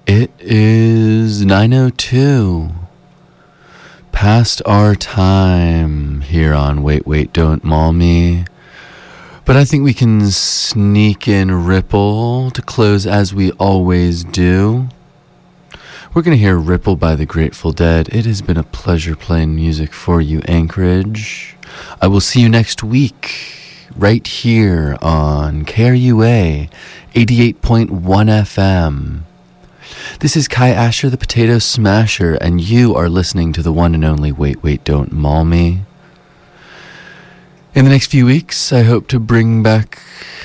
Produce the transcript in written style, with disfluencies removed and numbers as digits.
It is 9:02. Past our time here on Wait, Wait, Don't Maul Me. But I think we can sneak in Ripple to close as we always do. We're going to hear Ripple by the Grateful Dead. It has been a pleasure playing music for you, Anchorage. I will see you next week, right here on KRUA 88.1 FM. This is Kai Asher, the Potato Smasher, and you are listening to the one and only Wait, Wait, Don't Maul Me. In the next few weeks, I hope to bring back